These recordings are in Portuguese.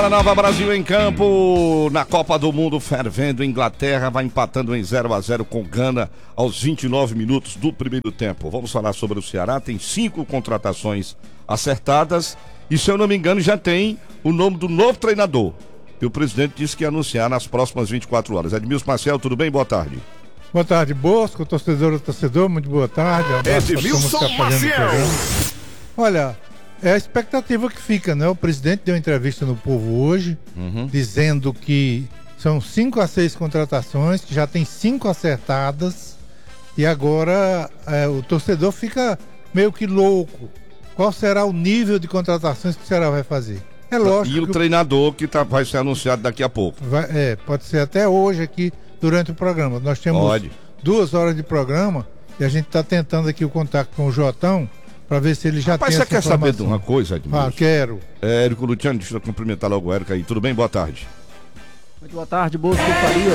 Nova Brasil em campo, na Copa do Mundo fervendo, Inglaterra vai empatando em 0-0 com Gana aos 29 minutos do primeiro tempo. Vamos falar sobre o Ceará, tem 5 contratações acertadas e, se eu não me engano, já tem o nome do novo treinador. E o presidente disse que ia anunciar nas próximas 24 horas. Edmilson Maciel, tudo bem? Boa tarde. Boa tarde, Bosco, torcedor, muito boa tarde. Edmilson Maciel! Olha, é a expectativa que fica, né? O presidente deu entrevista no Povo hoje, dizendo que são 5 a 6 contratações, que já tem 5 acertadas, e agora o torcedor fica meio que louco. Qual será o nível de contratações que o Ceará vai fazer? É lógico. E o treinador que vai ser anunciado daqui a pouco. Pode ser até hoje aqui durante o programa. Nós temos 2 horas de programa e a gente está tentando aqui o contato com o Jotão para ver se ele já tem essa informação. Mas você quer saber de uma coisa, Edmilson? Quero. Érico Luciano, deixa eu cumprimentar logo o Érico aí. Tudo bem? Boa tarde. Muito boa tarde, Bosco Faria.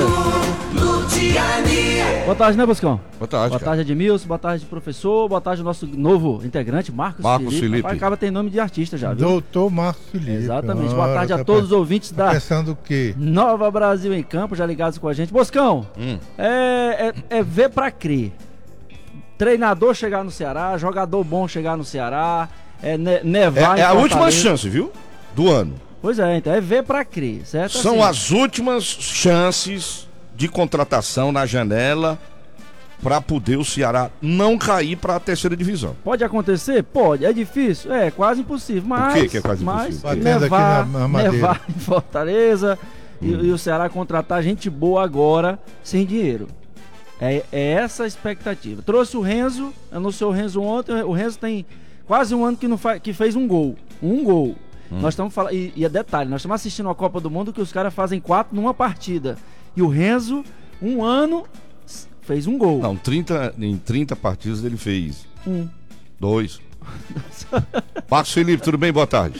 Boa tarde, né, Boscão? Boa tarde. Boa tarde, Edmilson. Boa tarde, professor. Boa tarde, nosso novo integrante, Marcos Felipe. Rapaz, acaba tem nome de artista já, viu? Doutor Marcos Felipe. Exatamente. Boa tarde a todos os ouvintes da pensando o quê? Nova Brasil em Campo, já ligados com a gente. Boscão, é ver pra crer. Treinador chegar no Ceará, jogador bom chegar no Ceará, nevar É a última chance, viu? Do ano. Pois é, então é ver pra crer, certo? São assim, as últimas chances de contratação na janela para poder o Ceará não cair para a terceira divisão. Pode acontecer? Pode. É difícil? É quase impossível. Mas, o que é quase impossível? Nevar em Fortaleza e o Ceará contratar gente boa agora, sem dinheiro. É essa a expectativa. Trouxe o Renzo, anunciou o Renzo ontem. O Renzo tem quase um ano que fez um gol. Nós estamos falando, e é detalhe, nós estamos assistindo a Copa do Mundo que os caras fazem 4 numa partida. E o Renzo, um ano, fez um gol. Não, em 30 partidas ele fez 2. Marcos Felipe, tudo bem? Boa tarde.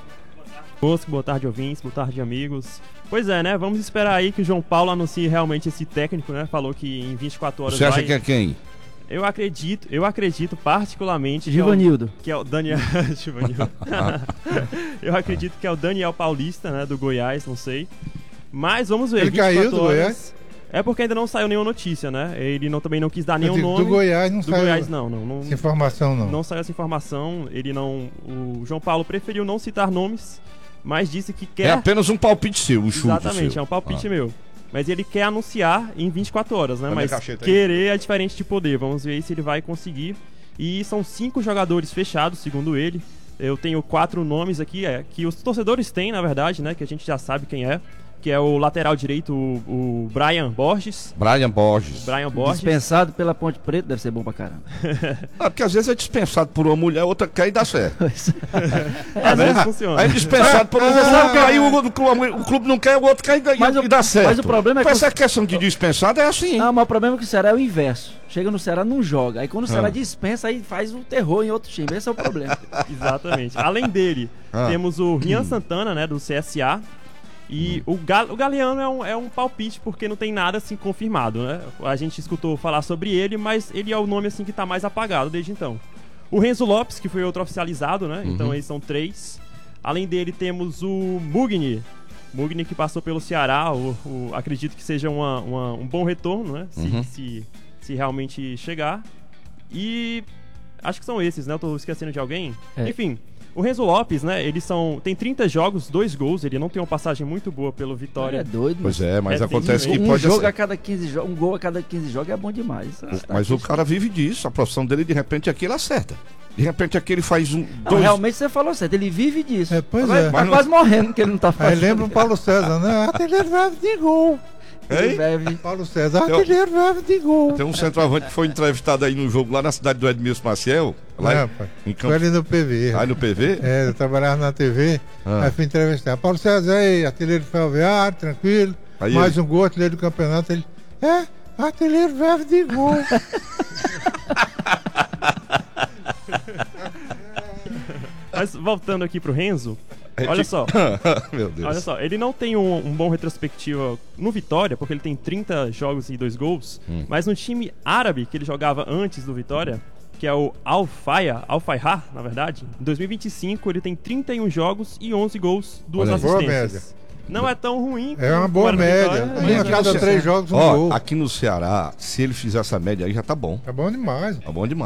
Boa tarde, ouvintes, boa tarde, amigos. Pois é, né? Vamos esperar aí que o João Paulo anuncie realmente esse técnico, né? Falou que em 24 horas Você acha que é quem? Eu acredito particularmente Givanildo. Que é o Daniel Givanildo. Eu acredito que é o Daniel Paulista, né, do Goiás, não sei. Mas vamos ver. Ele caiu do Goiás? É porque ainda não saiu nenhuma notícia, né? Ele também não quis dar nenhum nome. Do Goiás não saiu. Do Goiás não. Essa informação não. Não saiu essa informação. O João Paulo preferiu não citar nomes, mas disse que quer. É apenas um palpite seu, um chute. Exatamente, seu. é um palpite meu. Mas ele quer anunciar em 24 horas, né? Mas cacheta querer é diferente de poder. Vamos ver se ele vai conseguir. E são 5 jogadores fechados, segundo ele. Eu tenho 4 nomes aqui, que os torcedores têm, na verdade, né? Que a gente já sabe quem é. Que é o lateral direito, o Brian Borges. Dispensado pela Ponte Preta, deve ser bom pra caramba. Porque às vezes é dispensado por uma mulher, outra quer e dá certo. Às vezes funciona. Aí dispensado por uma mulher, aí o clube não quer, o outro quer e dá certo. Mas o problema é que essa questão de dispensado é assim. Não, mas o problema é que o Ceará é o inverso. Chega no Ceará, não joga. Aí quando o Ceará dispensa, aí faz um terror em outro time. Esse é o problema. Exatamente. Além dele, temos o Rian Santana, né, do CSA. E o Galeano é um palpite porque não tem nada assim confirmado, né? A gente escutou falar sobre ele, mas ele é o nome assim que tá mais apagado desde então. O Renzo Lopes, que foi outro oficializado, né? Então eles são 3. Além dele temos o Mugni que passou pelo Ceará. Acredito que seja um bom retorno, né? Se realmente chegar. E acho que são esses, né? Eu tô esquecendo de alguém. Enfim. O Renzo Lopes, né, tem 30 jogos, 2 gols, ele não tem uma passagem muito boa pelo Vitória. É doido, Pois é, mas acontece que um pode jogo a cada 15 jogos, um gol a cada 15 jogos é bom demais. Mas o cara vive disso, a profissão dele, de repente aqui ele acerta. De repente aqui ele faz Não, realmente você falou certo, ele vive disso. Mas quase morrendo que ele não tá fazendo. Aí lembra o Paulo César, né? Artilheiro vive de gol. Paulo César, artilheiro vive de gol. Tem um centroavante que foi entrevistado aí no jogo lá na cidade do Edmilson Maciel. Lá em Campo. Foi ali no PV. Aí no PV? Eu trabalhava na TV, aí fui entrevistar. Paulo César, aí, artilheiro ferroviário, tranquilo. Aí mais um gol, artilheiro do campeonato. Ele, artilheiro vive de gol. Mas voltando aqui pro Renzo, olha só. Meu Deus. Olha só, ele não tem um bom retrospectivo no Vitória, porque ele tem 30 jogos e 2 gols, mas no time árabe que ele jogava antes do Vitória, que é o Al-Fayha, na verdade. Em 2025 ele tem 31 jogos e 11 gols, 2 Olha, boa assistências. Não é tão ruim. É uma boa média. Mas A cada 3 jogos, um Ó, gol. aqui no Ceará, se ele fizer essa média aí, já tá bom. Tá bom demais. Tá bom demais.